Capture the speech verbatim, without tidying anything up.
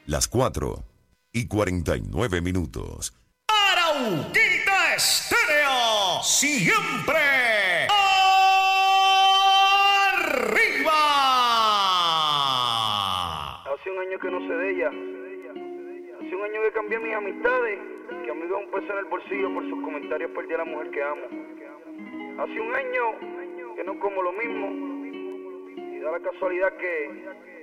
Las cuatro y cuarenta y nueve minutos. Arauquita Estéreo, siempre arriba. Hace un año que no sé de ella. Hace un año que cambié mis amistades. Que amigo un peso en el bolsillo por sus comentarios perdí a la mujer que amo. Hace un año que no como lo mismo. Y da la casualidad que